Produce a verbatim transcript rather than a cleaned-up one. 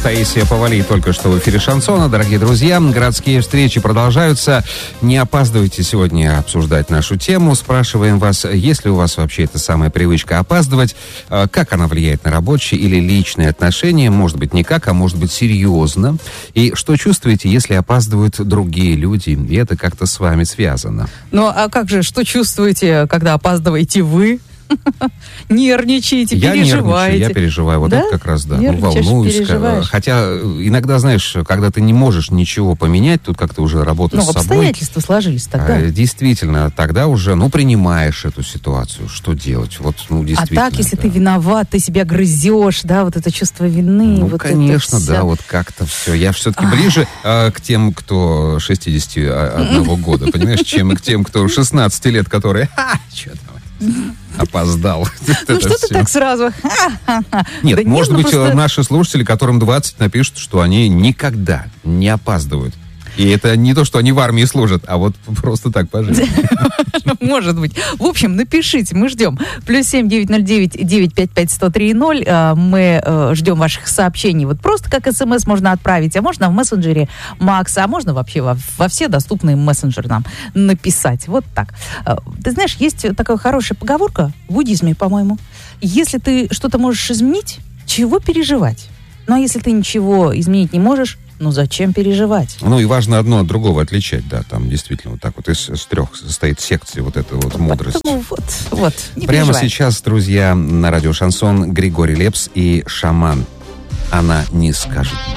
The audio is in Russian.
Таисия Повалий только что в эфире Шансона. Дорогие друзья, городские встречи продолжаются. Не опаздывайте сегодня обсуждать нашу тему. Спрашиваем вас, есть ли у вас вообще эта самая привычка опаздывать, как она влияет на рабочие или личные отношения, может быть, никак, а может быть, серьезно. И что чувствуете, если опаздывают другие люди, и это как-то с вами связано? Ну, а как же, что чувствуете, когда опаздываете вы? Нервничаете, я переживаете. Я нервничаю, я переживаю. Вот да? это как раз, да. Ну, Нервничаешь, волнуюсь. переживаешь. Хотя иногда, знаешь, когда ты не можешь ничего поменять, тут как-то уже работаешь ну, с собой. Ну, обстоятельства сложились тогда. А, действительно, тогда уже, ну, принимаешь эту ситуацию. Что делать? Вот, ну, действительно. А так, если да. ты виноват, ты себя грызешь, да, вот это чувство вины. Ну, вот конечно, это да, все. вот как-то все. Я все-таки ближе а, к тем, кто шестьдесят один года, понимаешь, чем к тем, кто шестнадцать лет, которые, ха, что там, опоздал. Ну что ты так сразу? Нет, может быть, наши слушатели, которым двадцать, напишут, что они никогда не опаздывают. И это не то, что они в армии служат, а вот просто так пожить. Может быть. В общем, напишите, мы ждем. Плюс семь девять ноль девять девять пять пять сто три ноль. Мы ждем ваших сообщений. Вот просто как смс можно отправить, а можно в мессенджере Макса, а можно вообще во, во все доступные мессенджеры нам написать. Вот так. Ты знаешь, есть такая хорошая поговорка в буддизме, по-моему. Если ты что-то можешь изменить, чего переживать? Ну, а если ты ничего изменить не можешь, ну, зачем переживать? Ну, и важно одно от другого отличать, да, там действительно вот так вот из, из трех состоит секций вот эта вот мудрость. Поэтому вот, вот, не Прямо переживай. сейчас, друзья, на радио Шансон Григорий Лепс и Шаман. Она не скажет.